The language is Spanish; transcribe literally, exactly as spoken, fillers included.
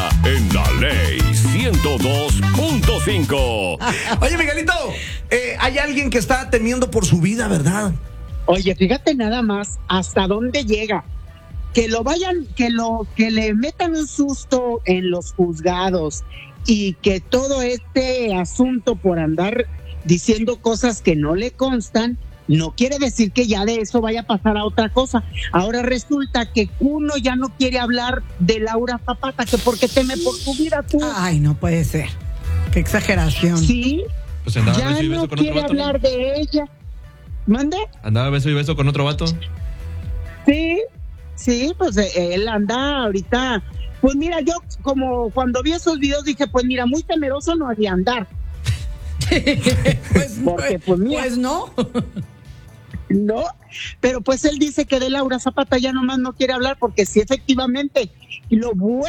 Garza en la Ley ciento dos punto cinco. Oye, Miguelito, eh, hay alguien que está temiendo por su vida, ¿verdad? Oye, fíjate nada más hasta dónde llega. Que lo vayan, que lo, que le metan un susto en los juzgados y que todo este asunto por andar diciendo cosas que no le constan, no quiere decir que ya de eso vaya a pasar a otra cosa. Ahora resulta que uno ya no quiere hablar de Laura Zapata, que porque teme por su vida tú. Ay, no puede ser. Qué exageración. Sí, Pues andaba ya beso y beso no con otro quiere vato, ¿no? hablar de ella. ¿Mande? Andaba beso y beso con otro vato. Sí, sí, pues eh, él anda ahorita. Pues mira, yo como cuando vi esos videos dije, pues mira, muy temeroso no había andar. pues, Porque, pues, mira. pues no. No, pero pues él dice que de Laura Zapata ya nomás no quiere hablar porque sí, efectivamente, lo bueno